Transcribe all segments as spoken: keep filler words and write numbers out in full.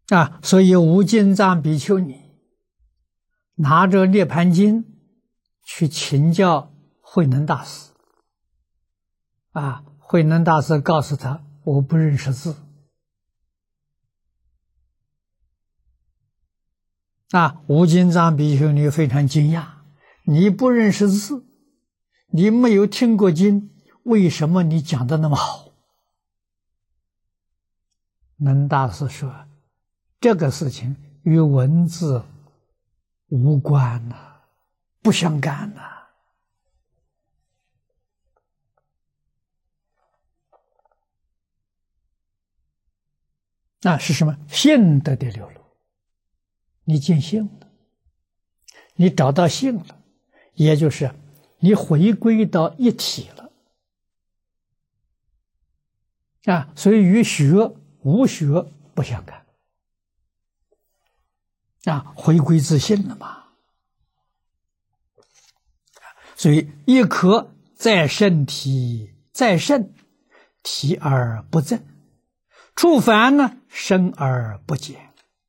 啊，所以无尽藏比丘尼拿着《涅盘经》去请教慧能大师。啊，慧能大师告诉他：“我不认识字。”啊，无尽藏比丘尼非常惊讶：“你不认识字，你没有听过经，为什么你讲的那么好？”能大师说：“这个事情与文字无关呐、啊，不相干呐、啊。”那是什么？性德的流露。你见性了，你找到性了，也就是你回归到一体了。啊，所以与学无学不相干。啊，回归自性了嘛。所以一颗在圣体，在圣体而不正，触凡呢，生而不减。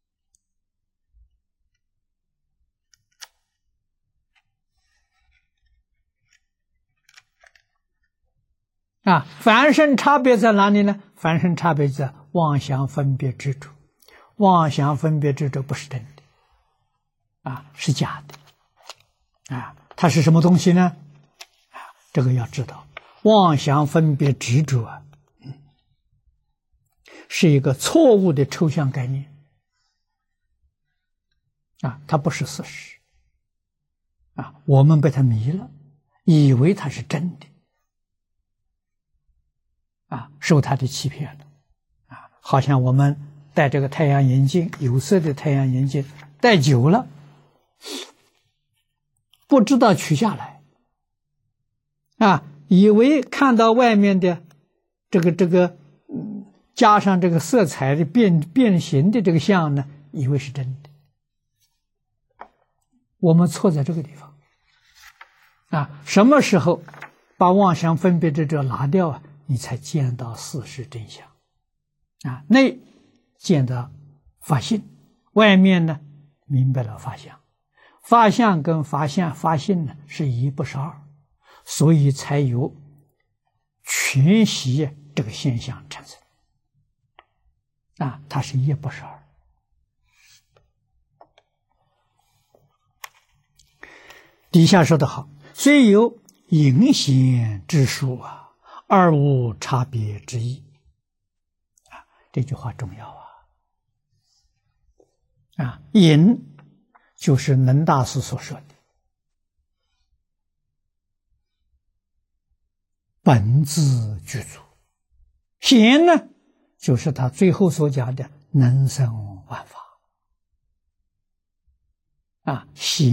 啊，凡圣差别在哪里呢？凡圣差别在妄想分别执着，妄想分别执着不是真的，啊，是假的，啊，它是什么东西呢？啊，这个要知道，妄想分别执着啊，嗯，是一个错误的抽象概念，啊，它不是事实，啊，我们被它迷了，以为它是真的。啊，受他的欺骗了，啊，好像我们戴这个太阳眼镜，有色的太阳眼镜戴久了，不知道取下来，啊，以为看到外面的这个这个，嗯，加上这个色彩的变变形的这个像呢，以为是真的，我们错在这个地方，啊，什么时候把妄想分别执着拿掉啊？你才见到事实真相，啊，内见到法性，外面呢明白了法相，法相跟法相法性呢是一不是二，所以才有全息这个现象产生，啊，它是一不是二。底下说得好，虽有隐显之术啊，二无差别之意，啊，这句话重要啊！啊，隐就是能大师所说的本自具足，显呢，就是他最后所讲的能生万法，啊，显。